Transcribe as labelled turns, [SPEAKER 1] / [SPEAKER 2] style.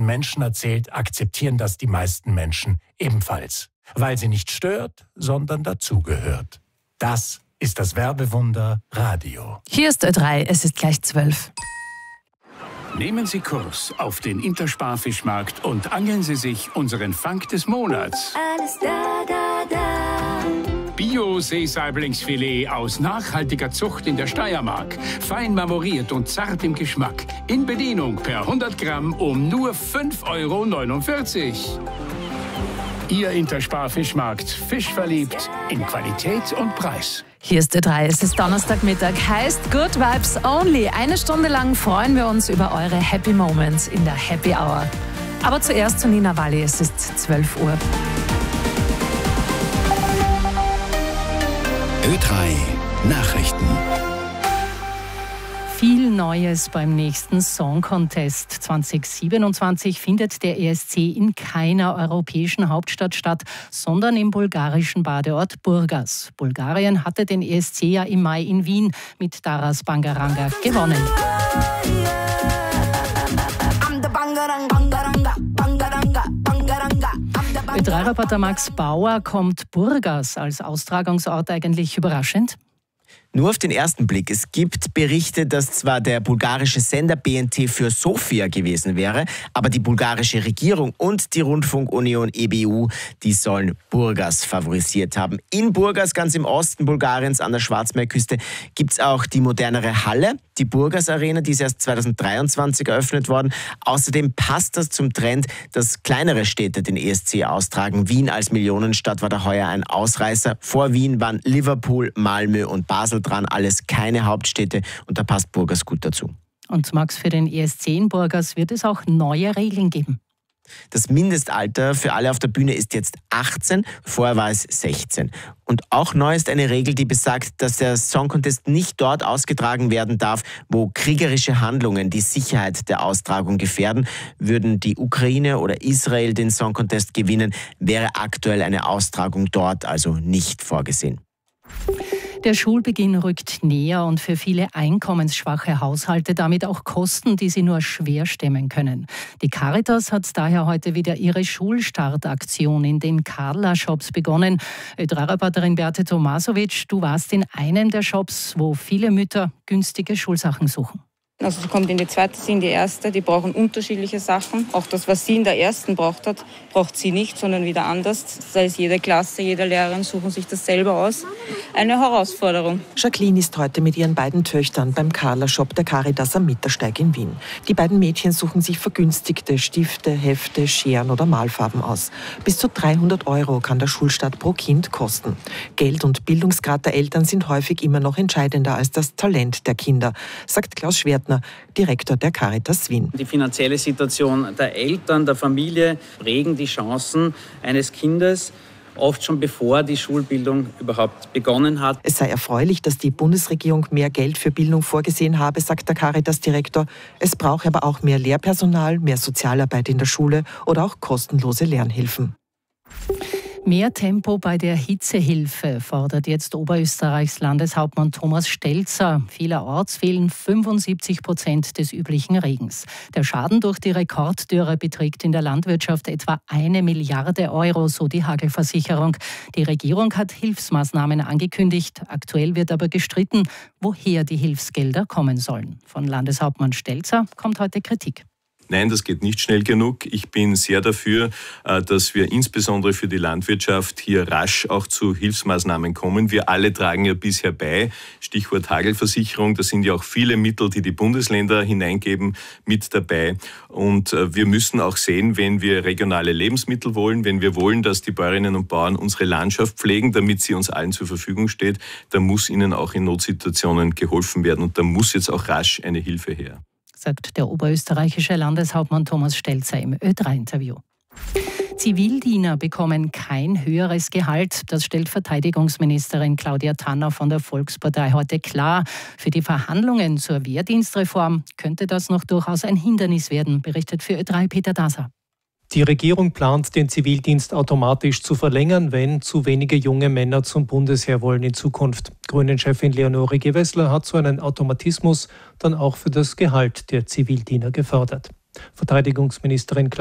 [SPEAKER 1] Menschen erzählt, akzeptieren das die meisten Menschen ebenfalls. Weil sie nicht stört, sondern dazugehört. Das ist das Werbewunder Radio.
[SPEAKER 2] Hier ist Ö3, es ist gleich 12.
[SPEAKER 3] Nehmen Sie Kurs auf den Intersparfischmarkt und angeln Sie sich unseren Fang des Monats.
[SPEAKER 4] Alles da, da, da.
[SPEAKER 3] Bio-Seesaiblingsfilet aus nachhaltiger Zucht in der Steiermark. Fein marmoriert und zart im Geschmack. In Bedienung per 100 Gramm um nur 5,49 €. Ihr Intersparfischmarkt. Fisch verliebt in Qualität und Preis.
[SPEAKER 2] Hier ist Ö3, es ist Donnerstagmittag, heißt Good Vibes Only. 1 Stunde lang freuen wir uns über eure Happy Moments in der Happy Hour. Aber zuerst zu Nina Walli, es ist 12 Uhr.
[SPEAKER 5] Ö3 Nachrichten.
[SPEAKER 2] Viel Neues beim nächsten Song Contest 2027 findet der ESC in keiner europäischen Hauptstadt statt, sondern im bulgarischen Badeort Burgas. Bulgarien hatte den ESC ja im Mai in Wien mit Taras Bangaranga gewonnen. Ö3-Reporter Max Bauer, kommt Burgas als Austragungsort eigentlich überraschend?
[SPEAKER 6] Nur auf den ersten Blick. Es gibt Berichte, dass zwar der bulgarische Sender BNT für Sofia gewesen wäre, aber die bulgarische Regierung und die Rundfunkunion EBU, die sollen Burgas favorisiert haben. In Burgas, ganz im Osten Bulgariens an der Schwarzmeerküste, gibt es auch die modernere Halle, die Burgas Arena, die ist erst 2023 eröffnet worden. Außerdem passt das zum Trend, dass kleinere Städte den ESC austragen. Wien als Millionenstadt war da heuer ein Ausreißer. Vor Wien waren Liverpool, Malmö und Basel dran, alles keine Hauptstädte, und da passt Burgas gut dazu.
[SPEAKER 2] Und Max, für den ESC in Burgas wird es auch neue Regeln geben.
[SPEAKER 6] Das Mindestalter für alle auf der Bühne ist jetzt 18, vorher war es 16. Und auch neu ist eine Regel, die besagt, dass der Song Contest nicht dort ausgetragen werden darf, wo kriegerische Handlungen die Sicherheit der Austragung gefährden. Würden die Ukraine oder Israel den Song Contest gewinnen, wäre aktuell eine Austragung dort also nicht vorgesehen.
[SPEAKER 2] Der Schulbeginn rückt näher und für viele einkommensschwache Haushalte damit auch Kosten, die sie nur schwer stemmen können. Die Caritas hat daher heute wieder ihre Schulstartaktion in den Carla-Shops begonnen. Ö3-Reporterin Beate Tomasovic, du warst in einem der Shops, wo viele Mütter günstige Schulsachen suchen.
[SPEAKER 7] Also sie kommt in die zweite, sie in die erste, die brauchen unterschiedliche Sachen. Auch das, was sie in der ersten braucht hat, braucht sie nicht, sondern wieder anders. Das heißt, jede Klasse, jede Lehrerin suchen sich das selber aus. Eine Herausforderung.
[SPEAKER 8] Jacqueline ist heute mit ihren beiden Töchtern beim Carla-Shop der Caritas am Mittersteig in Wien. Die beiden Mädchen suchen sich vergünstigte Stifte, Hefte, Scheren oder Malfarben aus. Bis zu 300 € kann der Schulstart pro Kind kosten. Geld und Bildungsgrad der Eltern sind häufig immer noch entscheidender als das Talent der Kinder, sagt Klaus Schwertner, Direktor der Caritas Wien.
[SPEAKER 9] Die finanzielle Situation der Eltern, der Familie prägen die Chancen eines Kindes, oft schon bevor die Schulbildung überhaupt begonnen hat.
[SPEAKER 8] Es sei erfreulich, dass die Bundesregierung mehr Geld für Bildung vorgesehen habe, sagt der Caritas-Direktor. Es brauche aber auch mehr Lehrpersonal, mehr Sozialarbeit in der Schule oder auch kostenlose Lernhilfen.
[SPEAKER 2] Mehr Tempo bei der Hitzehilfe fordert jetzt Oberösterreichs Landeshauptmann Thomas Stelzer. Vielerorts fehlen 75% des üblichen Regens. Der Schaden durch die Rekorddürre beträgt in der Landwirtschaft etwa 1 Milliarde €, so die Hagelversicherung. Die Regierung hat Hilfsmaßnahmen angekündigt. Aktuell wird aber gestritten, woher die Hilfsgelder kommen sollen. Von Landeshauptmann Stelzer kommt heute Kritik.
[SPEAKER 10] Nein, das geht nicht schnell genug. Ich bin sehr dafür, dass wir insbesondere für die Landwirtschaft hier rasch auch zu Hilfsmaßnahmen kommen. Wir alle tragen ja bisher bei, Stichwort Hagelversicherung, da sind ja auch viele Mittel, die die Bundesländer hineingeben, mit dabei. Und wir müssen auch sehen, wenn wir regionale Lebensmittel wollen, wenn wir wollen, dass die Bäuerinnen und Bauern unsere Landschaft pflegen, damit sie uns allen zur Verfügung steht, dann muss ihnen auch in Notsituationen geholfen werden und da muss jetzt auch rasch eine Hilfe her,
[SPEAKER 2] sagt der oberösterreichische Landeshauptmann Thomas Stelzer im Ö3-Interview. Zivildiener bekommen kein höheres Gehalt. Das stellt Verteidigungsministerin Claudia Tanner von der Volkspartei heute klar. Für die Verhandlungen zur Wehrdienstreform könnte das noch durchaus ein Hindernis werden, berichtet für Ö3 Peter Daser.
[SPEAKER 11] Die Regierung plant, den Zivildienst automatisch zu verlängern, wenn zu wenige junge Männer zum Bundesheer wollen in Zukunft. Grünen-Chefin Leonore Gewessler hat so einen Automatismus dann auch für das Gehalt der Zivildiener gefordert. Verteidigungsministerin